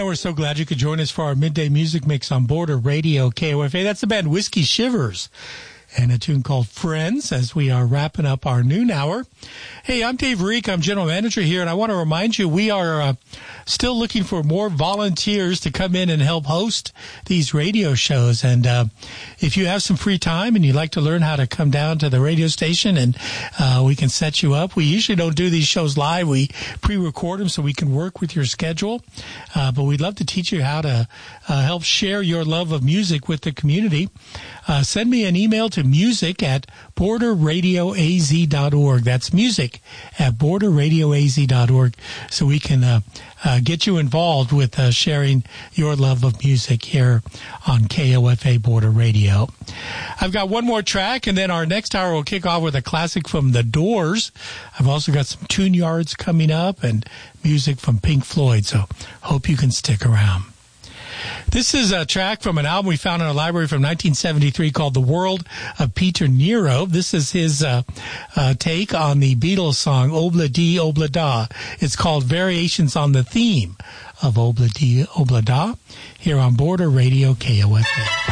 Well, we're so glad you could join us for our midday music mix on Border Radio KOFA. That's the band Whiskey Shivers and a tune called Friends as we are wrapping up our noon hour. Hey, I'm Dave Reek. I'm general manager here, and I want to remind you we are still looking for more volunteers to come in and help host these radio shows. And if you have some free time and you'd like to learn how to come down to the radio station and we can set you up. We usually don't do these shows live. We pre-record them so we can work with your schedule. But we'd love to teach you how to help share your love of music with the community. Send me an email to music@borderradioaz.org. That's music@borderradioaz.org so we can get you involved with sharing your love of music here on KOFA Border Radio. I've got one more track, and then our next hour will kick off with a classic from The Doors. I've also got some tune yards coming up and music from Pink Floyd, so hope you can stick around. This is a track from an album we found in our library from 1973 called The World of Peter Nero. This is his take on the Beatles song Obla Di Obla Da. It's called Variations on the Theme of Obla Di Obla Da here on Border Radio KOFA.